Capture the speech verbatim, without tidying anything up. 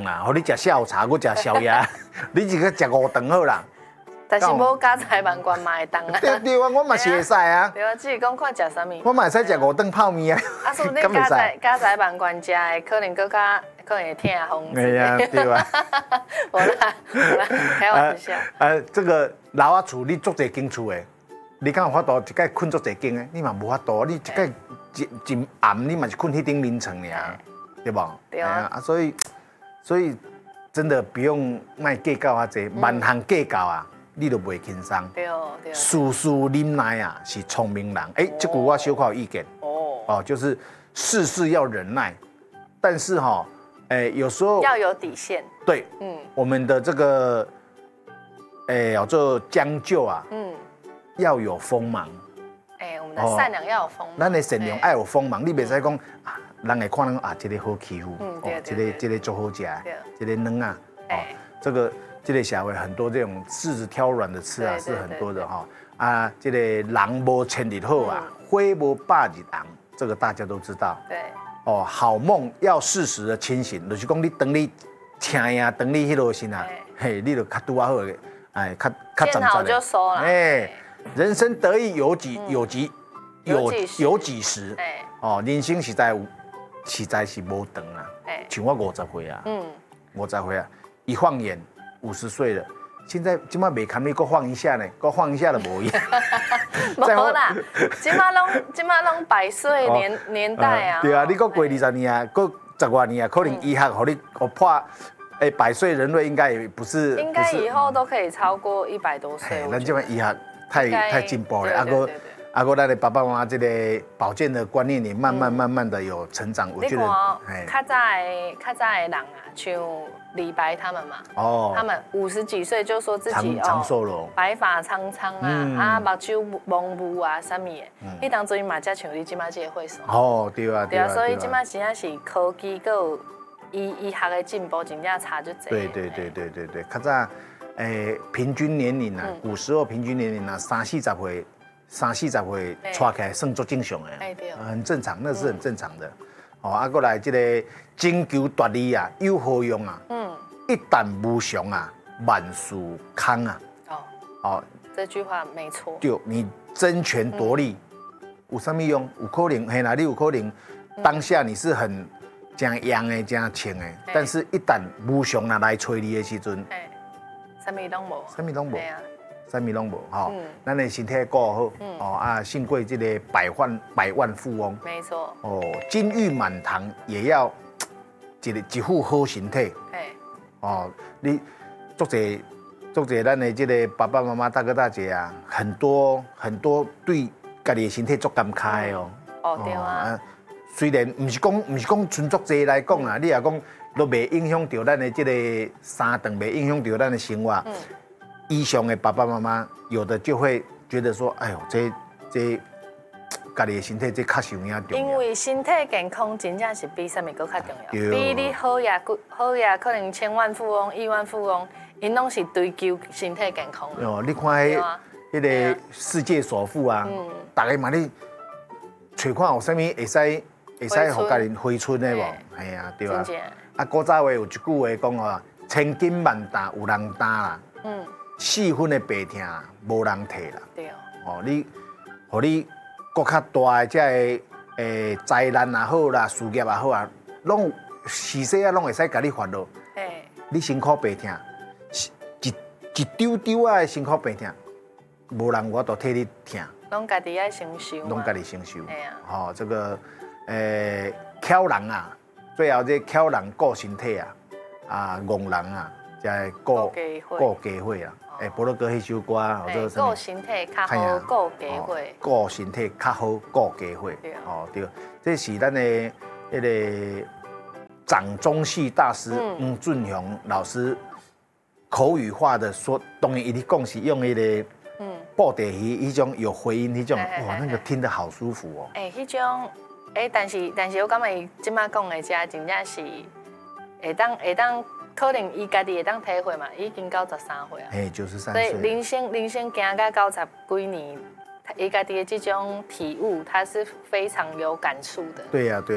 啦，互你食下午茶，我食宵夜，你一个食五顿好啦。 但是无家财万贯嘛会当啊。 对对啊，我嘛是会使啊。 对啊，只是讲看食啥物。 我嘛会使食五顿泡面啊。 啊，说不定家财家财万贯食的，可能更加可能会疼风。 对啊，对啊。 无啦，无啦，开玩笑。 呃，这个老啊厝你做侪间厝的，你敢有法度一盖困做侪间的？你嘛无法度，你一盖真真暗，你嘛是困迄顶眠床尔，对不？ 对啊。 啊，所以所以真的不用卖计较啊，这万项计较啊。你都袂轻松， 对对。 事事忍耐啊，是聪明人。哎，这句我小可有意见。哦哦，就是事事要忍耐，但是哈，哎，有时候要有底线。 对，嗯，我们的这个，哎，叫做将就啊，嗯，要有锋芒。 哎，我们的善良要有锋芒。 咱的善良要有锋芒，你袂使讲啊，人会看人啊，这个好欺负，哦，这个这个做好食，这个软啊，哦，这个。这个社会很多这种柿子挑软的吃啊，是很多的哈啊。这个人无千日好啊，花无百日红，这个大家都知道。 对。 哦，好梦要适时的清醒，就是讲你等你请呀，等你迄落时啊，嘿，你就较拄啊好个，哎，较较见好就收了。哎， 人生得意有几有几有有几时？哎，哦，人生实在有实在是无长啊。哎，像我五十岁啊，嗯，五十岁啊，一晃眼。五十岁了，现在今麦没看你，给我晃一下呢，给我晃一下都无一样。 无啦，今麦拢今麦拢百岁年年代啊。 对啊，你过过二十年啊，过十外年啊，可能医学和你我破，哎，百岁人类应该也不是。 应该以后都可以超过一百多岁。 咱这边医学太太进步了，啊个啊个咱的爸爸妈妈这个保健的观念也慢慢慢慢的有成长，我觉得。 哎，较早的较早的人啊，像。李白他们嘛，哦，他们五十几岁就说自己长寿了， 白发苍苍啊，啊，目睭蒙雾啊，啥物的，迄当阵嘛才像你即马这个会所。 哦，对啊， 对啊，所以即马真正是科技个医医学的进步，真正差就多。 对对对对对对，较早诶平均年龄啊，古时候平均年龄啊，三四十岁，三四十岁娶起来算做正常的，哎对，很正常，那是很正常的。哦，啊，过来这个征求夺利啊，有何用啊？嗯，一旦无常啊，万事空啊。哦哦，这句话没错。 就你争权夺利，有什么用？有可能，嘿啦，你有可能当下你是很真样的、真清的，但是一旦无常啊来催你的时阵， 哎，什么拢无， 什么拢无。啥物拢无吼，咱的身体顾好，哦啊，胜过这个百万百万富翁。 没错。 哦，金玉满堂也要一个一副好身体。哎。哦，你做者做者，咱的这个爸爸妈妈、大哥大姐啊，很多很多对家己的身体做感慨哦。 哦，对啊。 虽然唔是讲唔是讲纯作者来讲啊，你也讲都袂影响到咱的这个三顿，袂影响到咱的生活。嗯。以上的爸爸妈妈，有的就会觉得说，哎呦，这这家己的身体这较是有影重要。 因为身体健康真正是比什么更较重要。比你好呀，好呀，可能千万富翁、亿万富翁，因拢是追求身体健康。 哦，你看迄迄个世界首富啊，大家嘛你找看有啥物会使会使互家己回春的无？系啊，对啊。啊，古早话有一句话讲哦，千金万担有人担啦。嗯。四分的白疼无人摕啦，对哦。哦，你，互你搁较大的这个诶灾难也好啦，事业也好啊，拢时势啊，拢会使甲你发落。诶，你辛苦白疼，一一丢丢啊的辛苦白疼，无人我都替你疼。 拢家己爱承受。 拢家己承受。哎呀。哦，这个诶巧人啊，最后这巧人顾身体啊，啊憨人啊，才顾顾家伙啊。诶，保罗哥迄首歌，或者顾身体较好，顾家伙。 顾身体较好，顾家伙。哦，对，这是咱的迄个掌中戏大师黄俊雄老师口语化的说，当然伊咧讲是用迄个布袋戏迄种有回音迄种，哇，那个听得好舒服哦。 诶，迄种诶，但是但是我感觉伊即马讲的遮真正是会当会当。可能伊家己会当体会嘛，已经九十三岁啊。 哎，九十三岁。 所以人生人生行到九十几年，伊家己的这种体悟，他是非常有感触的。 对呀，对。